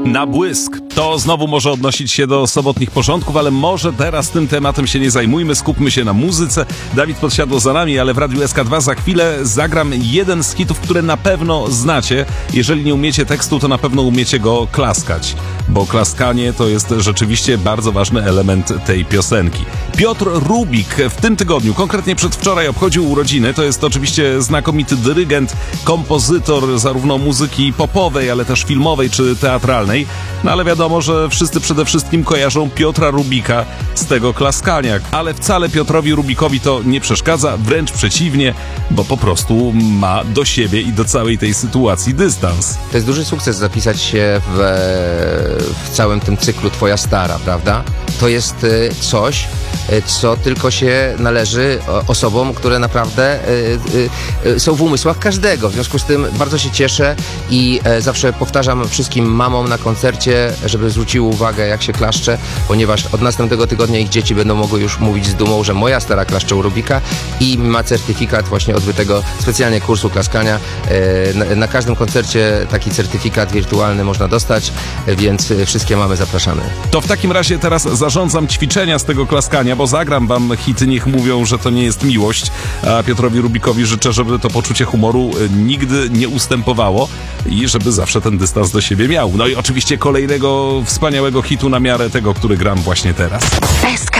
Na błysk. To znowu może odnosić się do sobotnich porządków, ale może teraz tym tematem się nie zajmujmy, skupmy się na muzyce. Dawid Podsiadło za nami, ale w Radiu SK2 za chwilę zagram jeden z hitów, które na pewno znacie. Jeżeli nie umiecie tekstu, to na pewno umiecie go klaskać, bo klaskanie to jest rzeczywiście bardzo ważny element tej piosenki. Piotr Rubik w tym tygodniu, konkretnie przedwczoraj, obchodził urodziny. To jest oczywiście znakomity dyrygent, kompozytor zarówno muzyki popowej, ale też filmowej czy teatralnej. No ale wiadomo, że wszyscy przede wszystkim kojarzą Piotra Rubika z tego klaskania. Ale wcale Piotrowi Rubikowi to nie przeszkadza, wręcz przeciwnie, bo po prostu ma do siebie i do całej tej sytuacji dystans. To jest duży sukces zapisać się w całym tym cyklu Twoja stara, prawda? To jest coś, co tylko się należy osobom, które naprawdę są w umysłach każdego. W związku z tym bardzo się cieszę i zawsze powtarzam wszystkim mamom na koncercie, żeby zwróciły uwagę, jak się klaszcze, ponieważ od następnego tygodnia ich dzieci będą mogły już mówić z dumą, że moja stara klaszcze u Rubika i ma certyfikat właśnie odbytego specjalnie kursu klaskania. Na każdym koncercie taki certyfikat wirtualny można dostać, więc wszystkie mamy zapraszamy. To w takim razie teraz zarządzam ćwiczenia z tego klaskania, bo zagram wam hity Niech mówią, że to nie jest miłość, a Piotrowi Rubikowi życzę, żeby to poczucie humoru nigdy nie ustępowało i żeby zawsze ten dystans do siebie miał. No i oczywiście kolejnego wspaniałego hitu na miarę tego, który gram właśnie teraz. SK